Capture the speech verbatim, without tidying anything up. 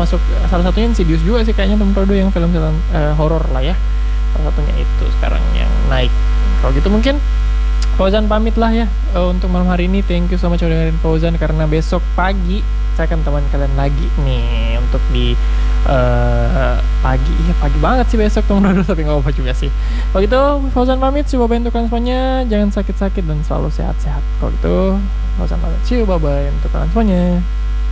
termasuk salah satunya Insidious juga sih kayaknya teman Prodo yang film setan uh, horor lah ya, salah satunya itu sekarang yang naik. Kalau gitu mungkin Fauzan pamit lah ya uh, untuk malam hari ini. Thank you so much udah dengerin Fauzan, karena besok pagi saya akan teman kalian lagi nih untuk di uh, pagi. Iya pagi banget sih besok teman Prodo, tapi nggak apa juga sih. Kalau gitu Fauzan pamit, see you, bye-bye untuk kalian semuanya, jangan sakit-sakit dan selalu sehat-sehat. Kalau gitu Fauzan pamit, see you, bye-bye untuk kalian semuanya.